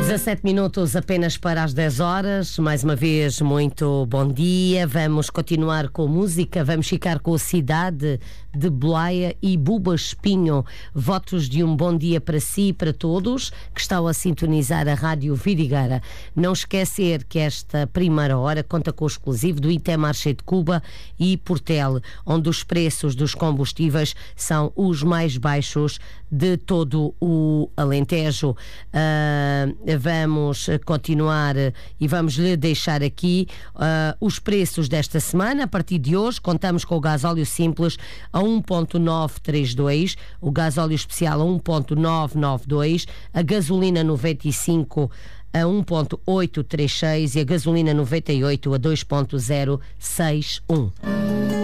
17 minutos apenas para as 10 horas. Mais uma vez, muito bom dia. Vamos continuar com música. Vamos ficar com a Cidade de Boleia e Buba Espinho. Votos de um bom dia para si e para todos que estão a sintonizar a Rádio Vidigueira. Não esquecer que esta primeira hora conta com o exclusivo do Intermarché de Cuba e Portel, onde os preços dos combustíveis são os mais baixos de todo o Alentejo. Vamos continuar e vamos lhe deixar aqui os preços desta semana. A partir de hoje contamos com o gasóleo simples a 1.932, o gasóleo especial a 1.992, a gasolina 95 a 1.836 e a gasolina 98 a 2.061.